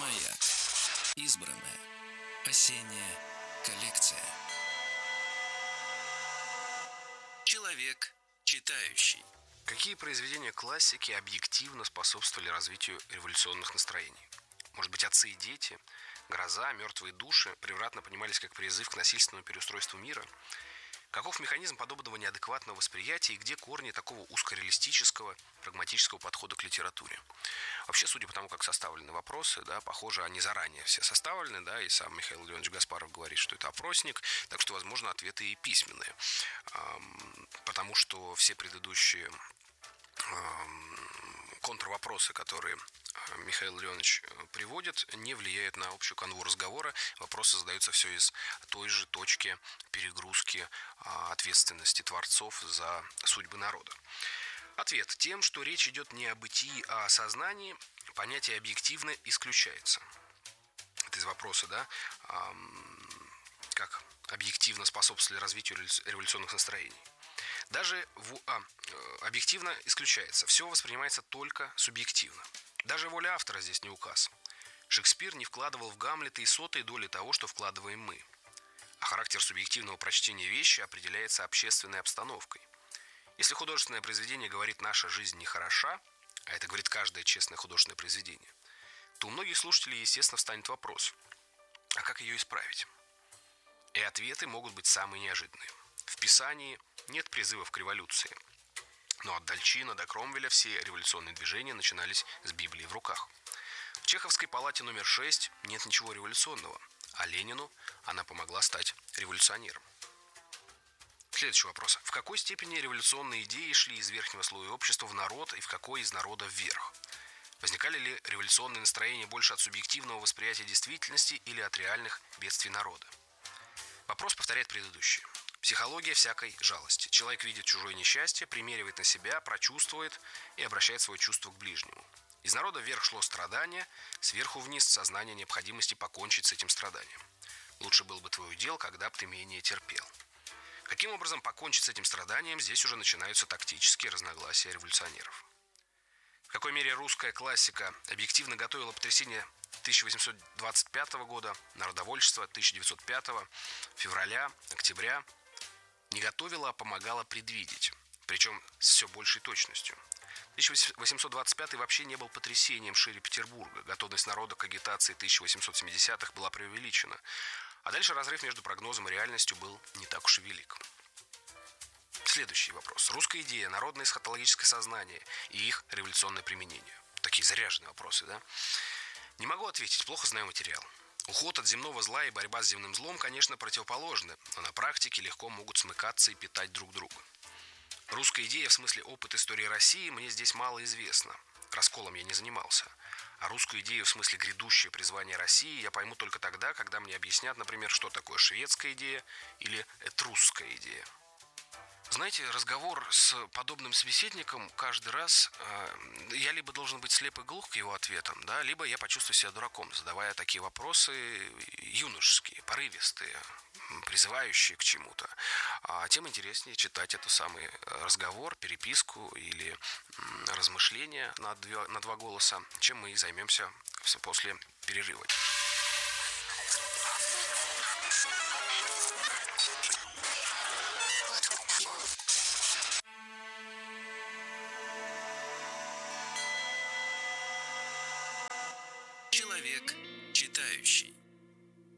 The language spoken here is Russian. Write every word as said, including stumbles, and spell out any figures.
Маяк. Избранная. Осенняя коллекция. Человек читающий. Какие произведения классики объективно способствовали развитию революционных настроений? Может быть, «Отцы и дети», «Гроза», «Мертвые души» превратно понимались как призыв к насильственному переустройству мира? Каков механизм подобного неадекватного восприятия и где корни такого узкореалистического, прагматического подхода к литературе? Вообще, судя по тому, как составлены вопросы, да, похоже, они заранее все составлены, да, и сам Михаил Леонидович Гаспаров говорит, что это опросник, так что, возможно, ответы и письменные, потому что все предыдущие контрвопросы, которые Михаил Леонович приводит, не влияют на общую канву разговора. Вопросы задаются все из той же точки перегрузки ответственности творцов за судьбы народа. Ответ: тем, что речь идет не о бытии, а о сознании, понятие объективно исключается. Это из вопроса, да, как объективно способствовали развитию революционных настроений. Даже в, а, объективно исключается. Все воспринимается только субъективно. Даже воля автора здесь не указ. Шекспир не вкладывал в Гамлета и сотой доли того, что вкладываем мы. А характер субъективного прочтения вещи определяется общественной обстановкой. Если художественное произведение говорит «наша жизнь нехороша», а это говорит каждое честное художественное произведение, то у многих слушателей, естественно, встанет вопрос: а как ее исправить? И ответы могут быть самые неожиданные. В Писании нет призывов к революции. Но от Дальчина до Кромвеля все революционные движения начинались с Библии в руках. В Чеховской палате номер шесть нет ничего революционного, а Ленину она помогла стать революционером. Следующий вопрос. В какой степени революционные идеи шли из верхнего слоя общества в народ и в какой из народа вверх? Возникали ли революционные настроения больше от субъективного восприятия действительности или от реальных бедствий народа? Вопрос повторяет предыдущий. Психология всякой жалости. Человек видит чужое несчастье, примеривает на себя, прочувствует и обращает свое чувство к ближнему. Из народа вверх шло страдание, сверху вниз сознание необходимости покончить с этим страданием. Лучше был бы твой удел, когда бы ты менее терпел. Каким образом покончить с этим страданием, здесь уже начинаются тактические разногласия революционеров. В какой мере русская классика объективно готовила потрясение тысяча восемьсот двадцать пятого года, народовольчество тысяча девятьсот пятого, февраля, октября, не готовила, а помогала предвидеть, причем с все большей точностью. тысяча восемьсот двадцать пятый вообще не был потрясением шире Петербурга. Готовность народа к агитации тысяча восемьсот семидесятых была преувеличена. А дальше разрыв между прогнозом и реальностью был не так уж и велик. Следующий вопрос. Русская идея, народное эсхатологическое сознание и их революционное применение. Такие заряженные вопросы, да? Не могу ответить, плохо знаю материал. Уход от земного зла и борьба с земным злом, конечно, противоположны, но на практике легко могут смыкаться и питать друг друга. Русская идея в смысле опыт истории России мне здесь мало известна. Расколом я не занимался. А русскую идею в смысле грядущее призвание России я пойму только тогда, когда мне объяснят, например, что такое шведская идея или этрусская идея. Знаете, разговор с подобным собеседником каждый раз э, я либо должен быть слеп и глух к его ответам, да, либо я почувствую себя дураком, задавая такие вопросы юношеские, порывистые, призывающие к чему-то. А тем интереснее читать этот самый разговор, переписку или м, размышления на, две, на два голоса, чем мы и займемся после перерыва. Человек